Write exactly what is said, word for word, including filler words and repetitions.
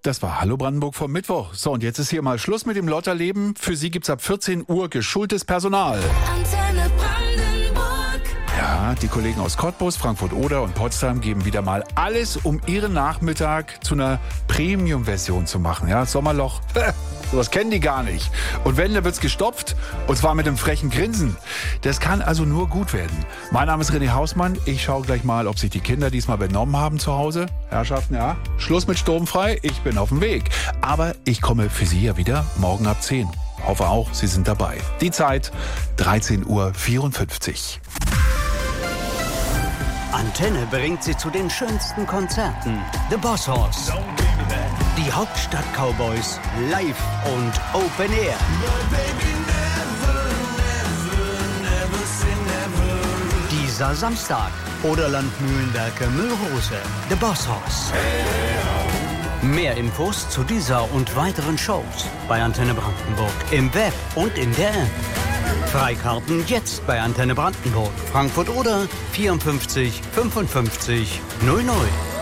Das war Hallo Brandenburg vom Mittwoch. So, und jetzt ist hier mal Schluss mit dem Lotterleben. Für Sie gibt's ab vierzehn Uhr geschultes Personal. Antenne Brandenburg. Ja, die Kollegen aus Cottbus, Frankfurt-Oder und Potsdam geben wieder mal alles, um ihren Nachmittag zu einer Premium-Version zu machen. Ja, Sommerloch, sowas kennen die gar nicht. Und wenn, dann wird's gestopft, und zwar mit einem frechen Grinsen. Das kann also nur gut werden. Mein Name ist René Hausmann. Ich schaue gleich mal, ob sich die Kinder diesmal benommen haben zu Hause. Herrschaften, ja, Schluss mit sturmfrei. Ich bin auf dem Weg. Aber ich komme für Sie ja wieder morgen ab zehn. Hoffe auch, Sie sind dabei. Die Zeit dreizehn Uhr vierundfünfzig. Antenne bringt Sie zu den schönsten Konzerten. The Boss Hoss. Die Hauptstadt Cowboys live und Open Air. Dieser Samstag. Oderland Mühlenwerke Müllrose. The Boss Hoss. Mehr Infos zu dieser und weiteren Shows bei Antenne Brandenburg im Web und in der App. Freikarten jetzt bei Antenne Brandenburg. Frankfurt oder vierundfünfzig fünfundfünfzig null null.